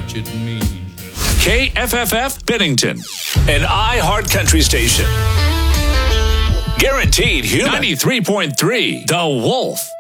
what it means. KFFF Bennington, an iHeart Country station. Guaranteed human. 93.3 The Wolf.